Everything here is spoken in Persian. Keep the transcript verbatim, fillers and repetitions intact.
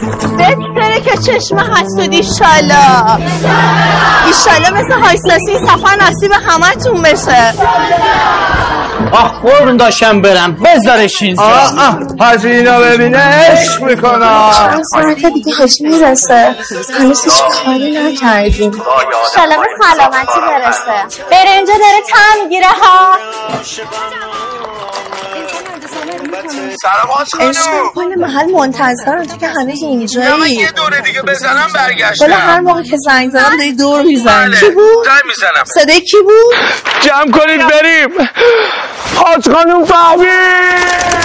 بهتره که چشم حسودی ایشالله ایشالله مثل هایستاسی سفر نصیب همه تون بشه. آه قربون داشتم برم بذارش اینجا. آه آه حاجی اینا ببینه عشق میکنه. چند ساعته دیگه حاجی میرسه هنوز هیچ کاری نکردیم. ایشالله به سلامتی برسه. برنجه داره طعم میگیره ها. سلام خانم. عشق کل محل منتظرم تو که هنوز اینجایی. من یه دوره دیگه بزنم برگشتم. بله هر موقع که زنگ زدم داری دور میزنی. کی بود؟ زنگ میزنم. صدای کی بود؟ جمع کنید بریم. حاج خانم فهمید.